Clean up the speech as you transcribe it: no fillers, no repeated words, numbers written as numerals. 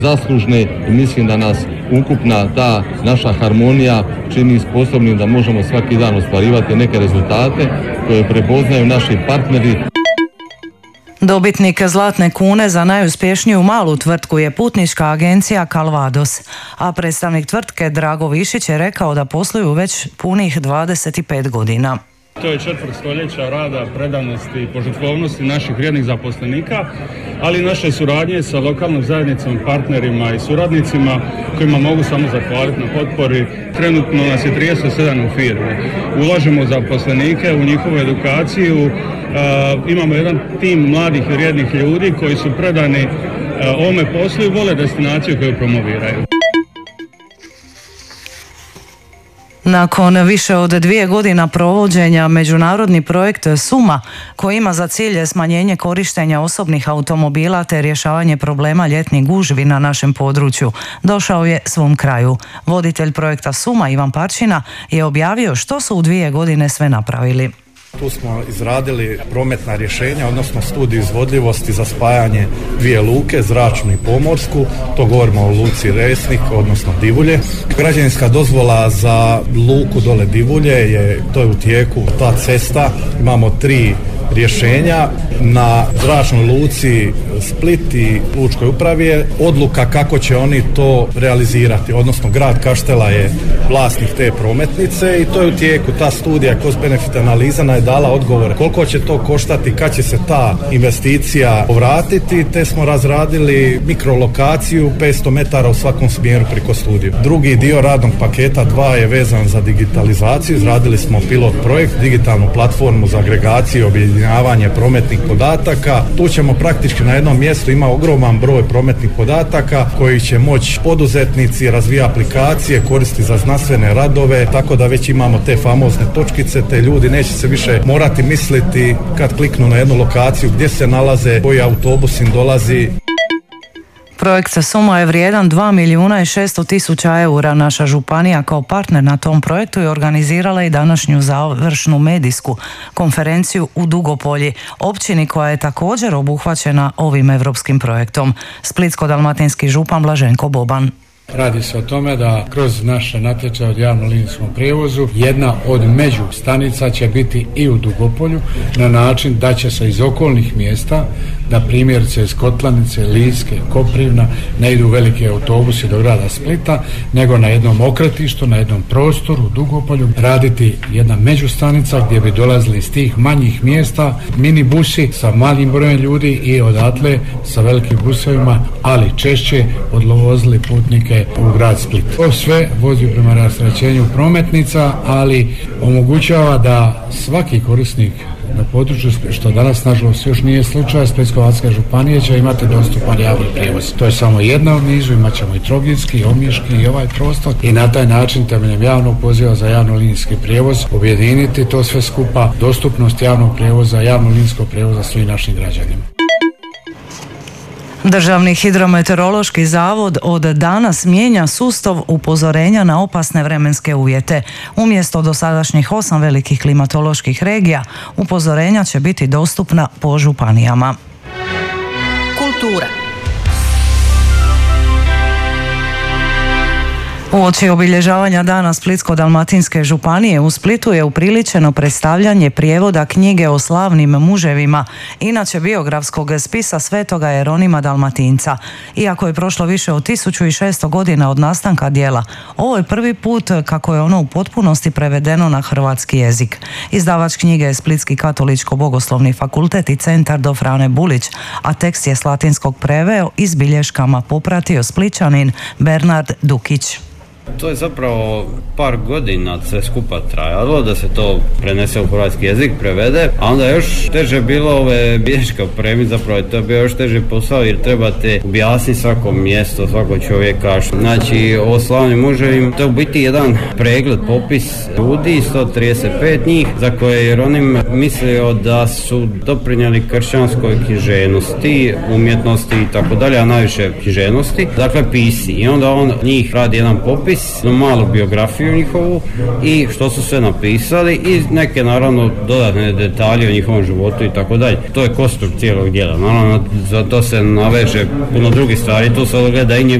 zaslužne i mislim da nas ukupna ta naša harmonija čini sposobnim da možemo svaki dan ostvarivati neke rezultate koje prepoznaju naši partneri. Dobitnik Zlatne kune za najuspješniju malu tvrtku je putnička agencija Calvados, a predstavnik tvrtke Drago Višić je rekao da posluju već punih 25 godina. To je četvrt stoljeća rada, predanosti i požrtvovnosti naših vrijednih zaposlenika, ali i naše suradnje sa lokalnom zajednicom, partnerima i suradnicima kojima mogu samo zahvaliti na potpori. Trenutno nas je 37 u firmi. Ulažemo zaposlenike u njihovu edukaciju. Imamo jedan tim mladih i vrijednih ljudi koji su predani ovome poslu i vole destinaciju koju promoviraju. Nakon više od 2 godina provođenja međunarodni projekt Suma, koji ima za cilj smanjenje korištenja osobnih automobila te rješavanje problema ljetnih gužvi na našem području, došao je svom kraju. Voditelj projekta Suma, Ivan Parčina, je objavio što su u 2 godine sve napravili. Tu smo izradili prometna rješenja, odnosno studiju izvodljivosti za spajanje 2 luke, zračnu i pomorsku. To govorimo o luci Resnik, odnosno Divulje. Građevinska dozvola za luku dole Divulje to je u tijeku, ta cesta. Imamo 3 rješenja. Na zračnoj luci Split i lučkoj upravi je odluka kako će oni to realizirati, odnosno grad Kaštela je vlasnik te prometnice i to je u tijeku. Ta studija cost benefit analiza je dala odgovore koliko će to koštati, kad će se ta investicija povratiti, te smo razradili mikrolokaciju 500 metara u svakom smjeru preko studiju. Drugi dio radnog paketa 2 je vezan za digitalizaciju. Izradili smo pilot projekt, digitalnu platformu za agregaciju i objedinjavanje prometnih podataka. Tu ćemo praktički na jednom mjestu, ima ogroman broj prometnih podataka koji će moći poduzetnici razvijati aplikacije, koristiti za znanstvene radove, tako da već imamo te famozne točkice, te ljudi neće se više morati misliti kad kliknu na jednu lokaciju gdje se nalaze, koji autobus im dolazi. Projekt Suma je vrijedan 2.600.000 eura. Naša županija kao partner na tom projektu je organizirala i današnju završnu medijsku konferenciju u Dugopolji, općini koja je također obuhvaćena ovim europskim projektom. Splitsko-dalmatinski župan Blaženko Boban. Radi se o tome da kroz naše natječaje od javnom linijskom prijevozu jedna od među stanica će biti i u Dugopolju na način da će se iz okolnih mjesta, da primjerice iz Kotlanice, Liske, Koprivna ne idu veliki autobusi do grada Splita, nego na jednom okretištu, na jednom prostoru u Dugopolju raditi jedna međustanica gdje bi dolazili iz tih manjih mjesta minibusi sa malim brojem ljudi i odatle sa velikim busevima, ali češće odvozili putnike u grad Split. To sve vozi prema rasterećenju prometnica, ali omogućava da svaki korisnik na području, što danas nažalost još nije slučaj, Splitsko-dalmatinske županije će imati dostupan javni prijevoz. To je samo jedna od nizu, imat ćemo i Trogirski, i Omiški i ovaj prostor i na taj način temeljem javnog poziva za javno-linijski prijevoz objediniti to sve skupa, dostupnost javnog prijevoza, javno-linijskog prijevoza svim našim građanima. Državni hidrometeorološki zavod od danas mijenja sustav upozorenja na opasne vremenske uvjete. Umjesto dosadašnjih 8 velikih klimatoloških regija, upozorenja će biti dostupna po županijama. Kultura. Uoči obilježavanja dana Splitsko-dalmatinske županije u Splitu je upriličeno predstavljanje prijevoda knjige o slavnim muževima, inače biografskog spisa svetoga Jeronima Dalmatinca. Iako je prošlo više od 1600 godina od nastanka djela, ovo je prvi put kako je ono u potpunosti prevedeno na hrvatski jezik. Izdavač knjige je Splitski katoličko-bogoslovni fakultet i centar do Frane Bulić, a tekst je s latinskog preveo i s bilješkama popratio Splićanin Bernard Dukić. To je zapravo par godina sve skupa trajalo da se to prenese u hrvatski jezik, prevede, a onda još teže bilo ove bilješke opremiti, zapravo to je bio još teži posao jer trebate objasniti svako mjesto, svako čovjeka. Znači o slavnim muževima, to je u biti jedan pregled, popis ljudi, 135 njih, za koje je Jeronim mislio da su doprinijeli kršćanskoj književnosti, umjetnosti i tako dalje, a najviše književnosti, dakle pisci. I onda on njih radi jedan popis opis, malu biografiju njihovu i što su sve napisali i neke naravno dodatne detalje o njihovom životu i tako dalje. To je kostur cijelog djela. Naravno, za to se naveže puno drugih stvari, tu se gleda i